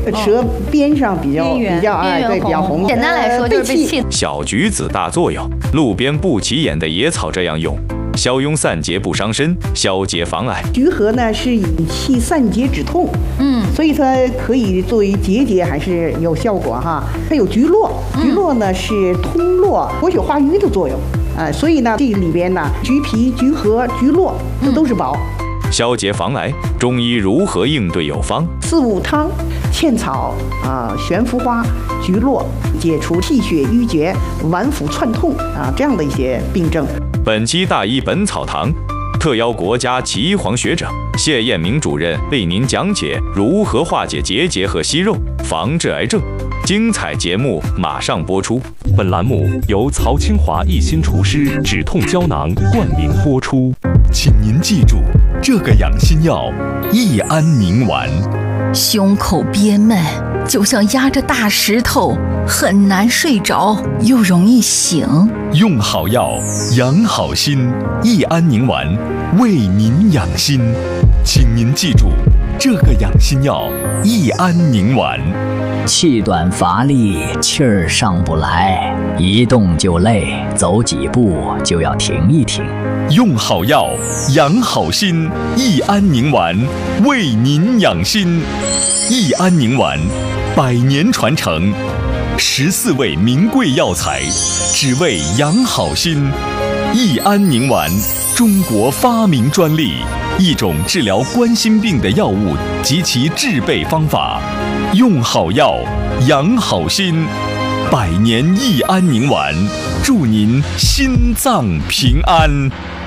舌边上比较对比较红。 简单来说就是被气。 小橘子大作用，路边不起眼的野草这样用，消痈散结不伤身，消结防癌。 橘核呢是引气散结止痛，所以它可以作为结节还是有效果哈。它有橘络，橘络呢是通络、活血化瘀的作用，所以呢这里边呢橘皮、橘核、橘络这都是宝。 消结防癌，中医如何应对有方？ 四物汤、茜草悬浮花、橘络，解除气血瘀结、脘腹窜痛这样的一些病症。 本期大医本草堂特邀国家岐黄学者谢艳明主任为您讲解如何化解结节和息肉，防治癌症。精彩节目马上播出。 本栏目由曹清华一心厨师止痛胶囊冠名播出。 请您记住，这个养心药益安宁丸。 胸口憋闷，就像压着大石头，很难睡着，又容易醒。 用好药，养好心，益安宁丸为您养心。请您记住，这个养心药益安宁丸。 气短乏力，气儿上不来，一动就累，走几步就要停一停。 用好药，养好心，益安宁丸为您养心。益安宁丸100年传承，14味名贵药材，只为养好心。益安宁丸，中国发明专利，一种治疗冠心病的药物及其制备方法。用好药，养好心，100年益安宁丸，祝您心脏平安。